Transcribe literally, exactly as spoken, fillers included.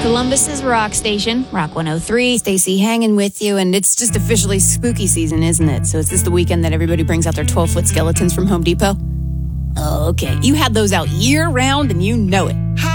Columbus's rock station, Rock one oh three. Stacey hanging with you, and it's just officially spooky season, isn't it? So is this the weekend that everybody brings out their twelve-foot skeletons from Home Depot? Oh, okay. You had those out year-round, and you know it.